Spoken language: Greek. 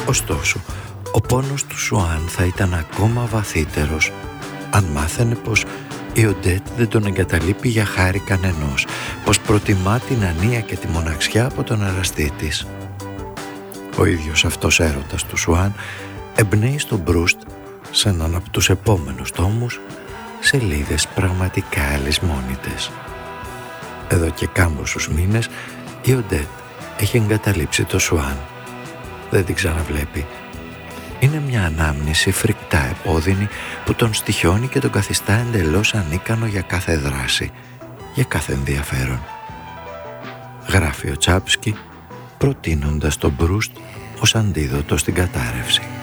Ωστόσο, ο πόνος του Σουάν θα ήταν ακόμα βαθύτερος αν μάθαινε πως η Οντέτ δεν τον εγκαταλείπει για χάρη κανενός, πως προτιμά την ανία και τη μοναξιά από τον εραστή της. Ο ίδιος αυτός έρωτας του Σουάν εμπνέει στον Μπρούστ σε έναν από τους επόμενους τόμους σελίδες πραγματικά αλυσμόνητες. Εδώ και κάμποσους μήνες η Οντέτ έχει εγκαταλείψει το Σουάν. Δεν την ξαναβλέπει. Είναι μια ανάμνηση φρικτά επώδυνη που τον στοιχιώνει και τον καθιστά εντελώς ανίκανο για κάθε δράση, για κάθε ενδιαφέρον. Γράφει ο Τσάπσκι προτείνοντας τον Μπρούστ ως αντίδοτο στην κατάρρευση.